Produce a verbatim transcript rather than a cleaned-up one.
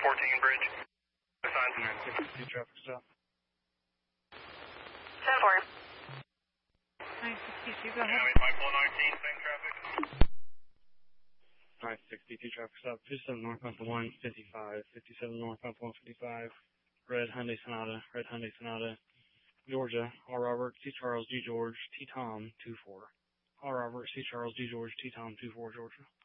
fourteen bridge. Assigned. nine sixty-two traffic stop. ten four. nine sixty-two, go ahead. County five four nineteen, same traffic. nine sixty-two traffic stop. fifty-seven northbound to one fifty-five. fifty-seven northbound to one fifty-five. Red Hyundai Sonata. Red Hyundai Sonata. Georgia. R. Robert. C. Charles. G. George. T. Tom. two four. R. Robert. C. Charles. G. George. T. Tom. two four, Georgia.